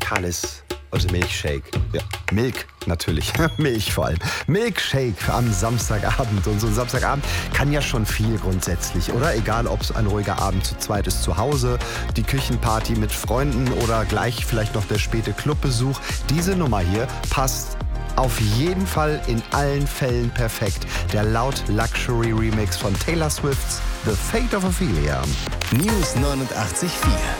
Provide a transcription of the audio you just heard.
Kalis, also Milkshake. Ja, Milk natürlich, Milch vor allem. Milkshake am Samstagabend. Und so ein Samstagabend kann ja schon viel grundsätzlich, oder? Egal, ob es ein ruhiger Abend zu zweit ist zu Hause, die Küchenparty mit Freunden oder gleich vielleicht noch der späte Clubbesuch. Diese Nummer hier passt auf jeden Fall in allen Fällen perfekt. Der Loud Luxury Remix von Taylor Swift's The Fate of Ophelia. News 89.4